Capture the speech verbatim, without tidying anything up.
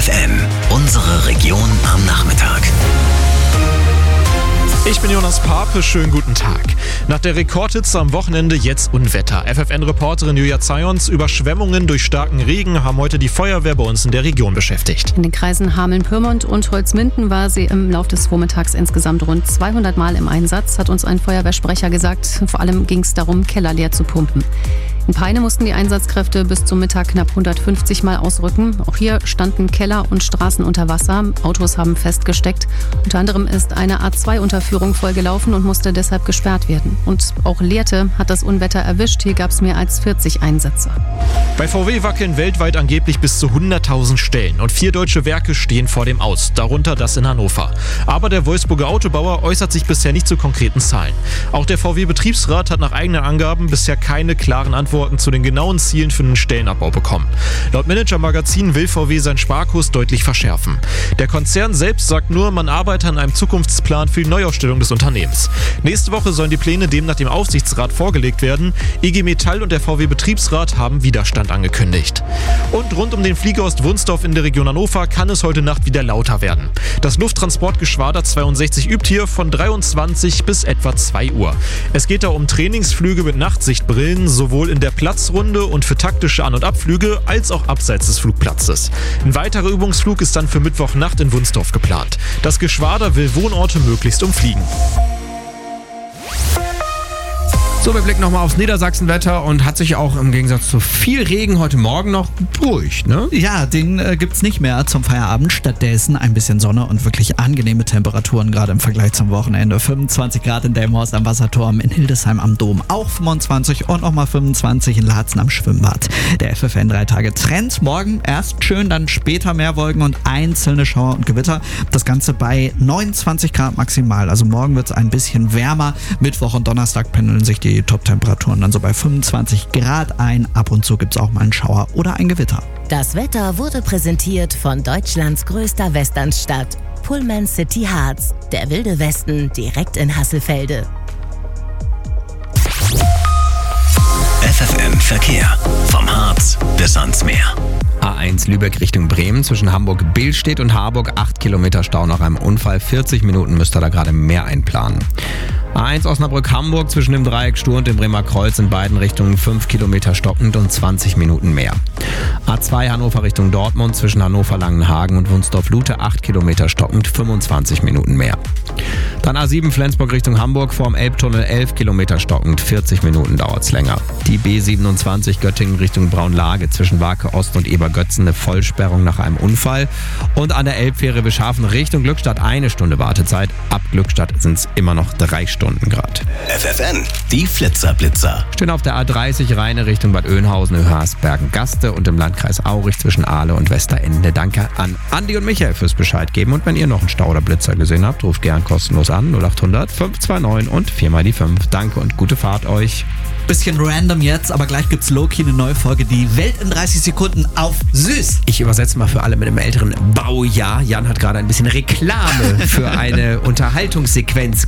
F M, unsere Region am Nachmittag. Ich bin Jonas Pape, schönen guten Tag. Nach der Rekordhitze am Wochenende jetzt Unwetter. F F N-Reporterin Julia Zayons, Überschwemmungen durch starken Regen haben heute die Feuerwehr bei uns in der Region beschäftigt. In den Kreisen Hameln-Pyrmont und Holzminden war sie im Laufe des Vormittags insgesamt rund zweihundert Mal im Einsatz, hat uns ein Feuerwehrsprecher gesagt. Vor allem ging es darum, Keller leer zu pumpen. In Peine mussten die Einsatzkräfte bis zum Mittag knapp hundertfünfzig Mal ausrücken. Auch hier standen Keller und Straßen unter Wasser. Autos haben festgesteckt. Unter anderem ist eine A zwei Unterführung vollgelaufen und musste deshalb gesperrt werden. Und auch Lehrte hat das Unwetter erwischt. Hier gab es mehr als vierzig Einsätze. Bei V W wackeln weltweit angeblich bis zu hunderttausend Stellen. Und vier deutsche Werke stehen vor dem Aus, darunter das in Hannover. Aber der Wolfsburger Autobauer äußert sich bisher nicht zu konkreten Zahlen. Auch der V W-Betriebsrat hat nach eigenen Angaben bisher keine klaren Antworten zu den genauen Zielen für den Stellenabbau bekommen. Laut Manager-Magazin will V W seinen Sparkurs deutlich verschärfen. Der Konzern selbst sagt nur, man arbeite an einem Zukunftsplan für die Neuaufstellung des Unternehmens. Nächste Woche sollen die Pläne demnach dem Aufsichtsrat vorgelegt werden. I G Metall und der V W-Betriebsrat haben Widerstand angekündigt. Und rund um den Fliegerhorst Wunstorf in der Region Hannover kann es heute Nacht wieder lauter werden. Das Lufttransportgeschwader zweiundsechzig übt hier von dreiundzwanzig bis etwa zwei Uhr. Es geht da um Trainingsflüge mit Nachtsichtbrillen, sowohl in der Platzrunde und für taktische An- und Abflüge als auch abseits des Flugplatzes. Ein weiterer Übungsflug ist dann für Mittwochnacht in Wunstorf geplant. Das Geschwader will Wohnorte möglichst umfliegen. So, wir blicken nochmal aufs Niedersachsenwetter und hat sich auch im Gegensatz zu viel Regen heute Morgen noch beruhigt, ne? Ja, den äh, gibt's nicht mehr zum Feierabend. Stattdessen ein bisschen Sonne und wirklich angenehme Temperaturen, gerade im Vergleich zum Wochenende. fünfundzwanzig Grad in Delmenhorst am Wasserturm, in Hildesheim am Dom auch fünfundzwanzig und nochmal fünfundzwanzig in Laatzen am Schwimmbad. Der F F N drei Tage Trend. Morgen erst schön, dann später mehr Wolken und einzelne Schauer und Gewitter. Das Ganze bei neunundzwanzig Grad maximal. Also morgen wird's ein bisschen wärmer. Mittwoch und Donnerstag pendeln sich die Die Top-Temperaturen dann so bei fünfundzwanzig Grad ein. Ab und zu gibt es auch mal einen Schauer oder ein Gewitter. Das Wetter wurde präsentiert von Deutschlands größter Westernstadt, Pullman City Harz. Der wilde Westen direkt in Hasselfelde. F F M Verkehr. Vom Harz bis ans Meer. A eins Lübeck Richtung Bremen zwischen Hamburg-Billstedt und Harburg. acht Kilometer Stau nach einem Unfall. vierzig Minuten müsst ihr da gerade mehr einplanen. A eins Osnabrück-Hamburg zwischen dem Dreieck Stur und dem Bremer Kreuz in beiden Richtungen fünf Kilometer stockend und zwanzig Minuten mehr. A zwei Hannover Richtung Dortmund zwischen Hannover-Langenhagen und Wunstorf-Lute acht Kilometer stockend, fünfundzwanzig Minuten mehr. Dann A sieben Flensburg Richtung Hamburg vorm Elbtunnel elf Kilometer stockend, vierzig Minuten dauert's länger. Die B siebenundzwanzig Göttingen Richtung Braunlage zwischen Wake Ost und Ebergötzen eine Vollsperrung nach einem Unfall. Und an der Elbfähre Beschafen Richtung Glückstadt eine Stunde Wartezeit. Ab Glückstadt sind's immer noch drei Stunden Grad. F F N, die Flitzer-Blitzer. Stehen auf der A dreißig Rheine Richtung Bad Oeynhausen, Höhersbergen-Gaste und im Landkreis Aurich zwischen Ahle und Westerende. Danke an Andi und Michael fürs Bescheid geben. Und wenn ihr noch einen Stau oder Blitzer gesehen habt, ruft gern kostenlos an null acht hundert fünf zwei neun und vier mal die fünf. Danke und gute Fahrt euch. Bisschen random jetzt, aber gleich gibt's Loki eine neue Folge, die Welt in dreißig Sekunden auf süß. Ich übersetze mal für alle mit einem älteren Baujahr. Jan hat gerade ein bisschen Reklame für eine Unterhaltungssequenz